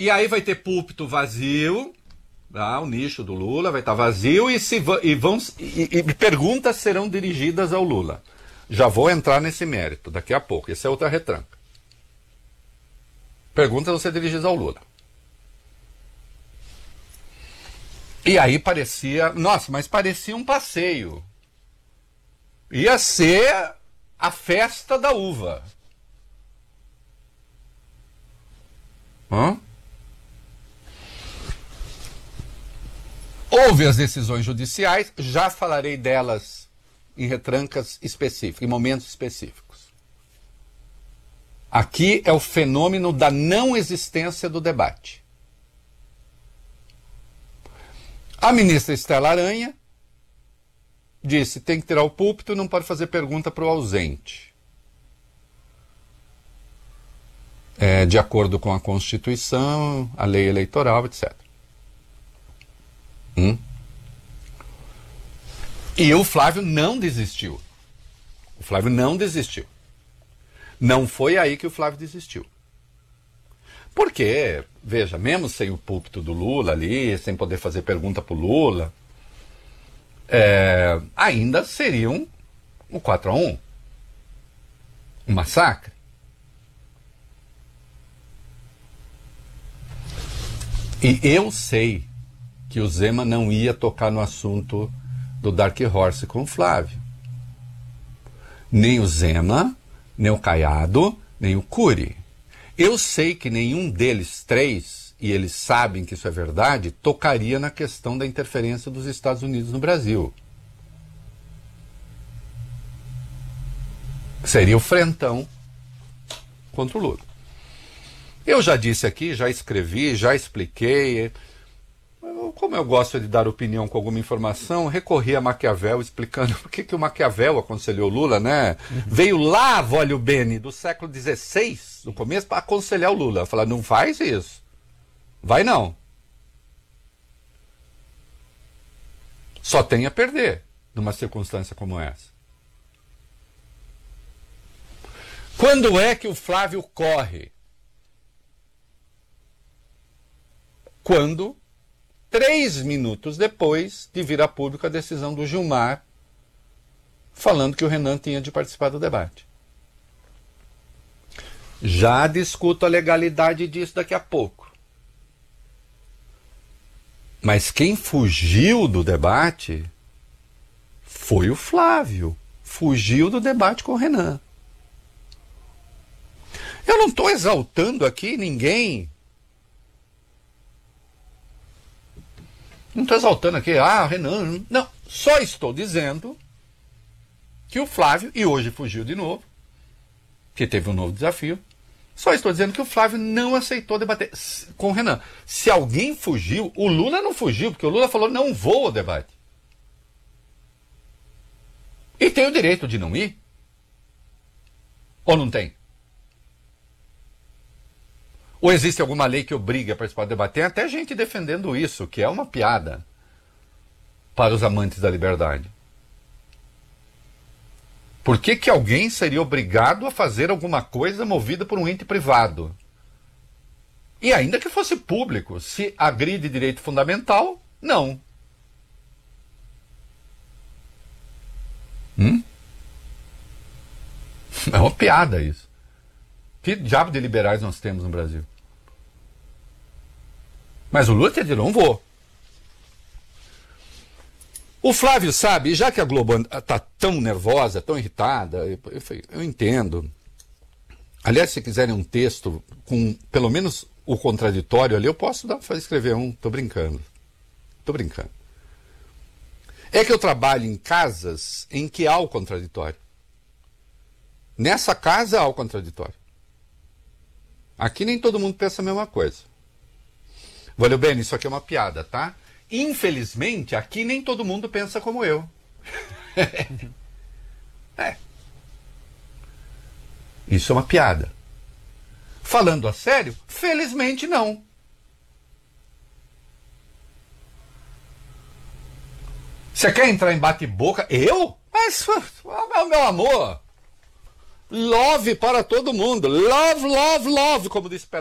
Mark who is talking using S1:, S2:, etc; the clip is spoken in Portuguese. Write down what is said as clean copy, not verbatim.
S1: E aí vai ter púlpito vazio, tá? O nicho do Lula vai estar vazio e perguntas serão dirigidas ao Lula. Já vou entrar nesse mérito daqui a pouco. Essa é outra retranca. Perguntas vão ser dirigidas ao Lula. E aí parecia... Nossa, mas parecia um passeio. Ia ser a festa da uva. Houve as decisões judiciais, já falarei delas em retrancas específicas, em momentos específicos. Aqui é o fenômeno da não existência do debate. A ministra Estela Aranha disse: tem que tirar o púlpito, não pode fazer pergunta para o ausente. De acordo com a Constituição, a lei eleitoral, etc. E o Flávio não desistiu. O Flávio não desistiu. Não foi aí que o Flávio desistiu. Porque, veja, mesmo sem o púlpito do Lula ali, sem poder fazer pergunta para o Lula, ainda seria um 4-1. Um massacre. E eu sei que o Zema não ia tocar no assunto do Dark Horse com o Flávio. Nem o Zema, nem o Caiado, nem o Cury. Eu sei que nenhum deles três, e eles sabem que isso é verdade, tocaria na questão da interferência dos Estados Unidos no Brasil. Seria o frentão contra o Lula. Eu já disse aqui, já escrevi, já expliquei. Como eu gosto de dar opinião com alguma informação, recorri a Maquiavel explicando por que o Maquiavel aconselhou Lula, né? Veio lá, Vólio Bene, do século XVI, no começo, para aconselhar o Lula. Falar: não faz isso. Vai não. Só tem a perder numa circunstância como essa. Quando é que o Flávio corre? Quando, 3 minutos depois de vir a público a decisão do Gilmar, falando que o Renan tinha de participar do debate. Já discuto a legalidade disso daqui a pouco. Mas quem fugiu do debate foi o Flávio. Fugiu do debate com o Renan. Eu não estou exaltando aqui ninguém. Não estou exaltando aqui, Renan. Não, só estou dizendo que o Flávio, e hoje fugiu de novo, que teve um novo desafio, só estou dizendo que o Flávio não aceitou debater com o Renan. Se alguém fugiu, o Lula não fugiu, porque o Lula falou: não vou ao debate. E tem o direito de não ir? Ou não tem? Ou existe alguma lei que obriga a participar do debate? Tem até gente defendendo isso, que é uma piada para os amantes da liberdade. Por que alguém seria obrigado a fazer alguma coisa movida por um ente privado? E ainda que fosse público, se agride direito fundamental, não. É uma piada isso. Que diabo de liberais nós temos no Brasil? Mas o Lula te disse: não vou. O Flávio sabe, já que a Globo está tão nervosa, tão irritada, eu entendo. Aliás, se quiserem um texto com pelo menos o contraditório ali, eu posso escrever um. Estou brincando. É que eu trabalho em casas em que há o contraditório. Nessa casa há o contraditório. Aqui nem todo mundo pensa a mesma coisa. Valeu bem, isso aqui é uma piada, tá? Infelizmente, aqui nem todo mundo pensa como eu. Isso é uma piada. Falando a sério, felizmente não. Você quer entrar em bate-boca? Eu? Mas, meu amor, love para todo mundo. Love, love, love, como disse